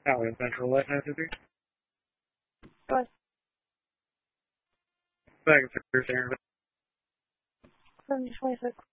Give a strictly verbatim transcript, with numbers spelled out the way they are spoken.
Alien Central, what can I do? Go ahead. Back to seven twenty-six.